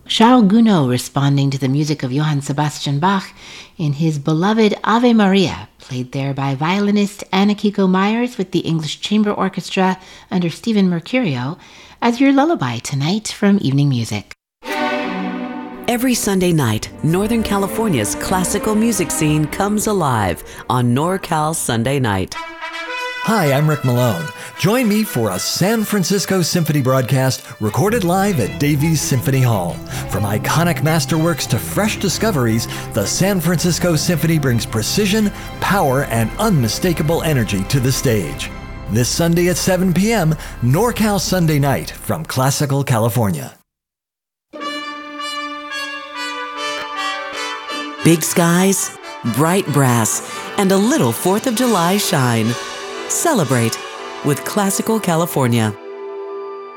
Charles Gounod responding to the music of Johann Sebastian Bach in his beloved Ave Maria, played there by violinist Anna Kiko Myers with the English Chamber Orchestra under Stephen Mercurio, as your lullaby tonight from Evening Music. Every Sunday night, Northern California's classical music scene comes alive on NorCal Sunday Night. Hi, I'm Rick Malone. Join me for a San Francisco Symphony broadcast recorded live at Davies Symphony Hall. From iconic masterworks to fresh discoveries, the San Francisco Symphony brings precision, power, and unmistakable energy to the stage. This Sunday at 7 p.m., NorCal Sunday Night from Classical California. Big skies, bright brass, and a little 4th of July shine. Celebrate with Classical California.